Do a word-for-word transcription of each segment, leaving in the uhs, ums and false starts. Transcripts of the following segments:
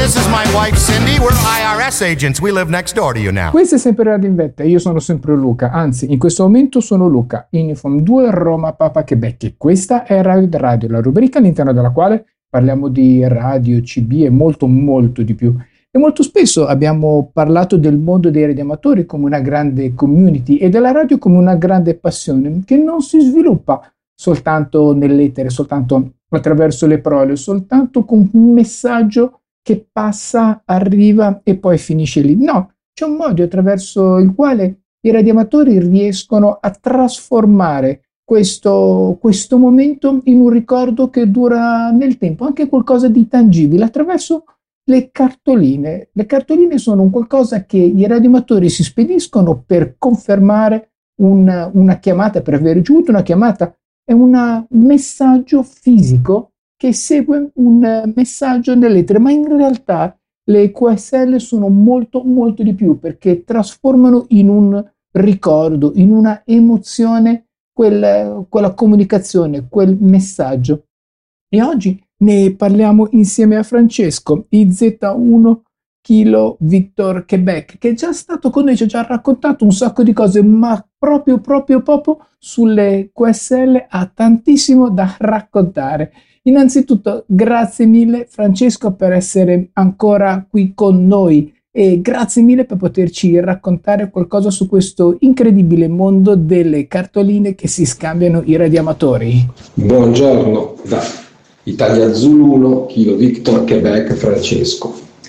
this is my wife Cindy. We're I R S agents. We live next door to you now. Questo è sempre Radio in Vetta, io sono sempre Luca, anzi in questo momento sono Luca, Uniform due Roma Papa Quebec, e questa è Radio Radio, la rubrica all'interno della quale parliamo di radio, C B e molto molto di più. E molto spesso abbiamo parlato del mondo dei radioamatori come una grande community e della radio come una grande passione che non si sviluppa soltanto nell'etere, soltanto attraverso le parole, soltanto con un messaggio che passa, arriva e poi finisce lì. No, c'è un modo attraverso il quale i radioamatori riescono a trasformare questo, questo momento in un ricordo che dura nel tempo, anche qualcosa di tangibile, attraverso le cartoline. Le cartoline sono un qualcosa che i radioamatori si spediscono per confermare un, una chiamata, per aver ricevuto una chiamata. È una, un messaggio fisico che segue un messaggio nell'etere, ma in realtà le Q S L sono molto molto di più, perché trasformano in un ricordo, in una emozione quel, quella comunicazione, quel messaggio. E oggi ne parliamo insieme a Francesco, I Z uno Kilo Victor Quebec, che è già stato con noi, ci ha già raccontato un sacco di cose, ma proprio proprio proprio sulle Q S L ha tantissimo da raccontare. Innanzitutto grazie mille Francesco per essere ancora qui con noi e grazie mille per poterci raccontare qualcosa su questo incredibile mondo delle cartoline che si scambiano i radioamatori. Buongiorno da Italia Zulu uno Kilo Victor Quebec Francesco.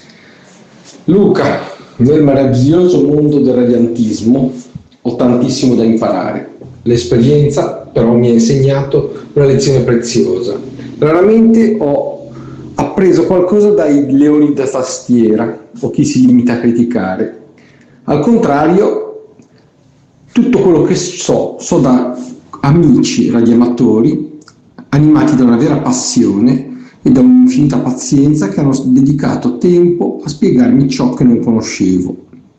Luca, nel meraviglioso mondo del radiantismo ho tantissimo da imparare. L'esperienza però mi ha insegnato una lezione preziosa. Raramente ho appreso qualcosa dai leoni da tastiera o chi si limita a criticare. Al contrario, tutto quello che so, so da amici radioamatori animati da una vera passione e da un'infinita pazienza che hanno dedicato tempo a spiegarmi ciò che non conoscevo.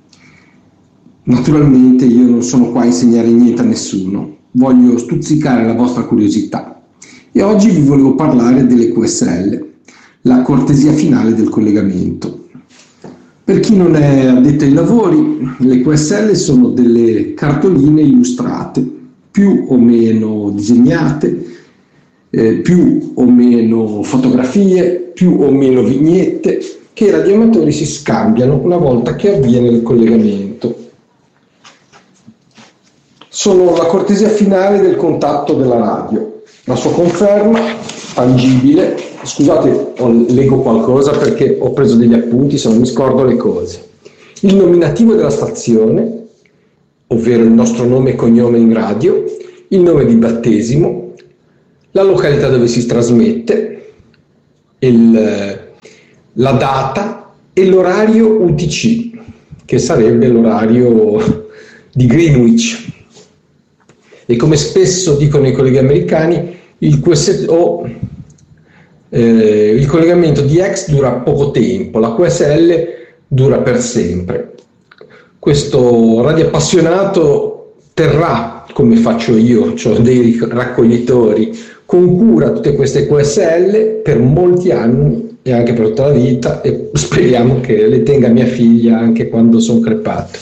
Naturalmente io non sono qua a insegnare niente a nessuno, voglio stuzzicare la vostra curiosità. E oggi vi volevo parlare delle Q S L, la cortesia finale del collegamento. Per chi non è addetto ai lavori, le Q S L sono delle cartoline illustrate, più o meno disegnate, eh, più o meno fotografie, più o meno vignette, che i radioamatori si scambiano una volta che avviene il collegamento. Sono la cortesia finale del contatto della radio. La sua conferma tangibile, scusate, leggo qualcosa perché ho preso degli appunti, se non mi scordo le cose. Il nominativo della stazione, ovvero il nostro nome e cognome in radio, il nome di battesimo, la località dove si trasmette, il, la data e l'orario U T C, che sarebbe l'orario di Greenwich. E come spesso dicono i colleghi americani, il, Q S L, oh, eh, il collegamento D X dura poco tempo, la Q S L dura per sempre. Questo radioappassionato terrà, come faccio io, cioè dei raccoglitori, con cura tutte queste Q S L per molti anni e anche per tutta la vita, e speriamo che le tenga mia figlia anche quando sono crepato.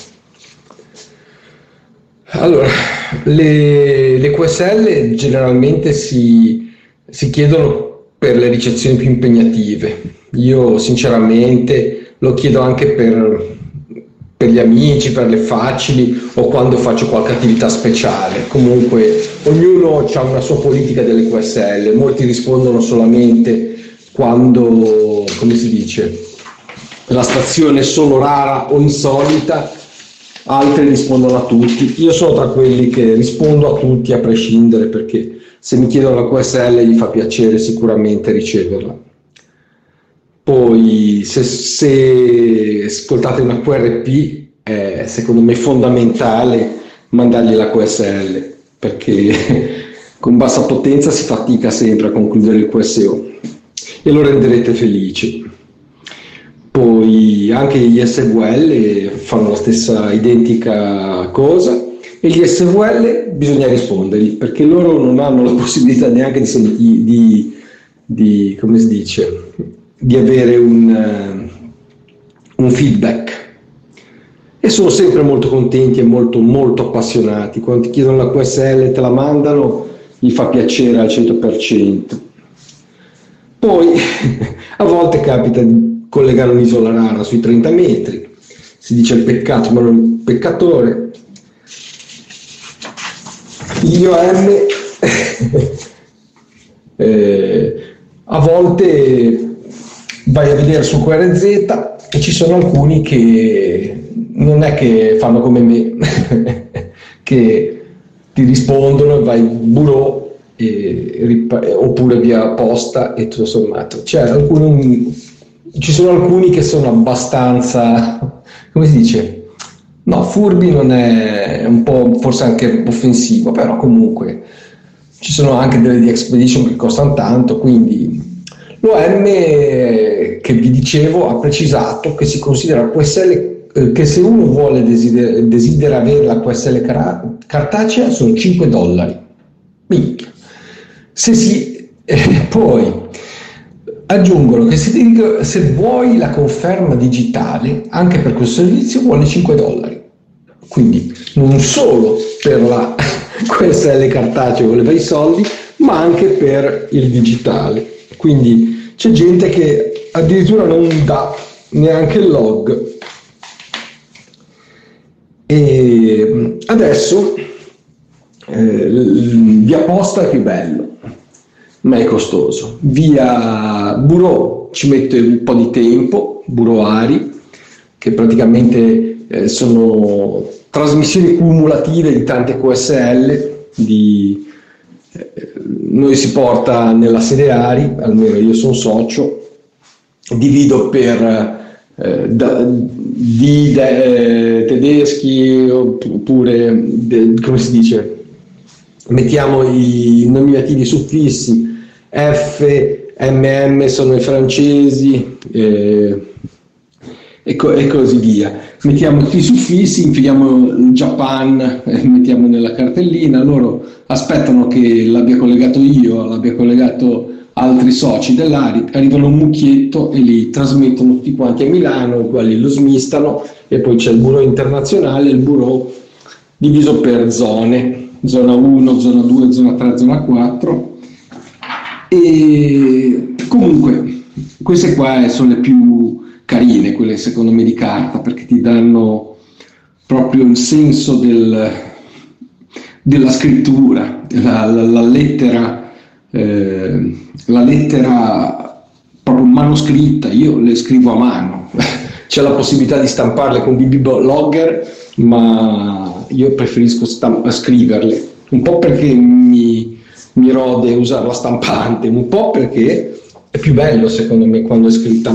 Allora, le, le Q S L generalmente si, si chiedono per le ricezioni più impegnative. Io sinceramente lo chiedo anche per, per gli amici, per le facili o quando faccio qualche attività speciale. Comunque ognuno ha una sua politica delle Q S L, molti rispondono solamente quando, come si dice, la stazione è solo rara o insolita. Altri rispondono a tutti. Io sono tra quelli che rispondo a tutti a prescindere, perché se mi chiedono la Q S L gli fa piacere sicuramente riceverla. Poi se, se ascoltate una Q R P è secondo me fondamentale mandargli la Q S L, perché con bassa potenza si fatica sempre a concludere il Q S O e lo renderete felice. Poi anche gli S V L fanno la stessa identica cosa, e gli S V L bisogna rispondergli, perché loro non hanno la possibilità neanche di, di, di come si dice, di avere un, un feedback. E sono sempre molto contenti e molto molto appassionati. Quando ti chiedono la Q S L e te la mandano, gli fa piacere al cento per cento. Poi a volte capita di collegare un'isola rara sui trenta metri, si dice il peccato ma non il peccatore. Gli I O M eh, a volte vai a vedere su Q R Z e ci sono alcuni che non è che fanno come me che ti rispondono e vai bureau e, ripa- oppure via posta e tutto sommato. Cioè, alcuni, ci sono alcuni che sono abbastanza, come si dice, no, furbi non è, è un po' forse anche offensivo, però comunque ci sono anche delle di expedition che costano tanto, quindi l'O M che vi dicevo ha precisato che si considera Q S L che se uno vuole desidera, desidera avere la Q S L car- cartacea sono cinque dollari. Minchia. Se si eh, poi aggiungono che se, se vuoi la conferma digitale anche per questo servizio vuole cinque dollari. Quindi non solo per la Q S L cartacea voleva i soldi, ma anche per il digitale. Quindi c'è gente che addirittura non dà neanche il log. E adesso eh, via posta è più bello, ma è costoso. Via bureau ci mette un po' di tempo, bureau ARI, che praticamente eh, sono trasmissioni cumulative di tante Q S L. Di, eh, noi si porta nella sede ARI, almeno io sono socio, divido per eh, da, di de, tedeschi oppure de, come si dice, mettiamo i nominativi suffissi, F, M M sono i francesi eh, e, co- e così via. Mettiamo tutti i suffissi, infiliamo il Japan, eh, mettiamo nella cartellina, loro aspettano che l'abbia collegato io, l'abbia collegato altri soci dell'Ari, arrivano un mucchietto e li trasmettono tutti quanti a Milano, i quali lo smistano, e poi c'è il bureau internazionale, il bureau diviso per zone, zona uno, zona due, zona tre, zona quattro. E comunque queste qua sono le più carine, quelle secondo me di carta, perché ti danno proprio il senso del, della scrittura, la, la, la lettera eh, la lettera proprio manoscritta. Io le scrivo a mano. C'è la possibilità di stamparle con B B Logger, ma io preferisco stamp- scriverle, un po' perché mi, mi rode usare la stampante, un po' perché è più bello secondo me quando è scritta